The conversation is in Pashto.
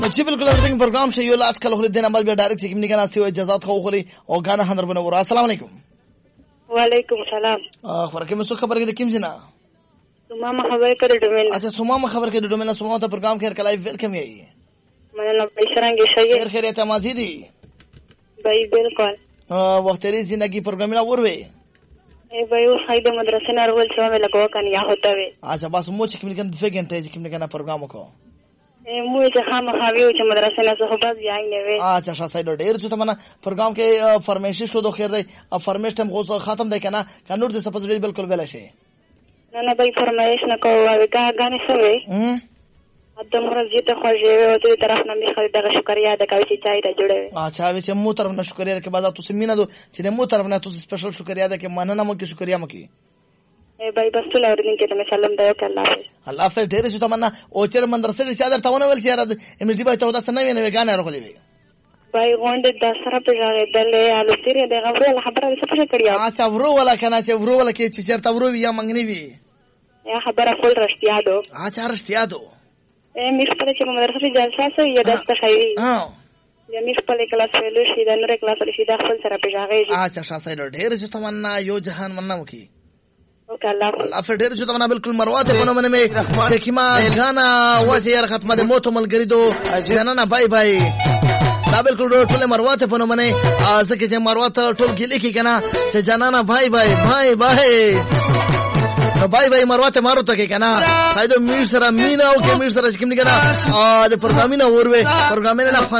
نو چې بالکل رنګ پروګرام شي یو لاس کله خو دې عمل به ډایرکټ کې نه ناسي او اجازهات خو خوري او غانه هندر بنور. السلام علیکم. وعلیکم السلام. خبر کې مسو خبر کې کوم جنا سما خبر کړه ډومین. اچھا سما خبر کې ډومین سما ته پروګرام خیر کلای ویلکم یې مننه بشرنګ شي خیر خیریت مازی دي بای بالکل وختري زندگی پروګرام لا وروي ای بای او خاید مدرسې نه ورول چې مې لګو کنه یا هوته وي. اچھا بس مو چې کوم کنه فګن ته چې کوم کنه پروګرام کو مو چې خام خاوي چې مدرسې نه څه بس یای نه وي. اچھا شاسای ډېر چې تمنه پروګرام کې فرمایشي شو دو خیر دی فرمایش تم غوسه ختم دی کنه کنور دې سپوږی بالکل ویل شي نه بای فرمایش نه کوو کا غانې سوي ادم ورځې ته خوږه او ته طرف نه می خرید دغه شکریا د کوي چې چای ته جوړه. اچھا وی چې مو طرف نه شکریا کې بعد تاسو مینه دو چې مو طرف نه تاسو سپیشل شکریا ده کې مننه مو کې شکریا مو کې ای بای بس ټول اورین کې ته سلام دی او الله حافظ. الله حافظ. ډېر څه تمنا او چې مدرسې د سیادر تاونه ول چې راځي امجدي بای 14 سنه ویني وګانه راغلي وي بای غونډه د سره په ځای دلې الو تیرې د غوړل خبره څه څه کړیا. اچھا ورو ولا کنه چې ورو ولا کې چې چرته ورو یا منګنی وي یا خبره خپل رښتیا دو. اچھا رښتیا دو مې خپل چې مدرسې جلسه سره یا دسته خیری یا مې خپل کلاس ویلو شي د نور کلاس لشي د خپل سره په ځای. اچھا شاسای ډېر څه تمنا یو جهان مننه وکي اوکې الله الله ډېر څه تمنا بالکل مروات په نوم مې کیما غانا واسه یار ختمه د موت ملګری دو جنانا بای بای دا بالکل ټول مروات په نوم نه ځکه چې مروات ټول کې لیکي کنه چې جنانا بای بای بای بای بای بای مروات مارو ته کې کنه سایدو میر سره مینا او کې میر سره کوم نه کنه د پروګرامینه وروي پروګرامینه